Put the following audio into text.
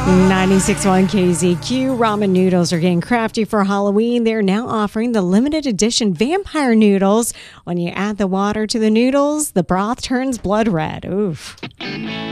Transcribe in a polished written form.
96.1 KZQ. Ramen noodles are getting crafty for Halloween. They're now offering the limited edition vampire noodles. When you add the water to the noodles, the broth turns blood red. Oof.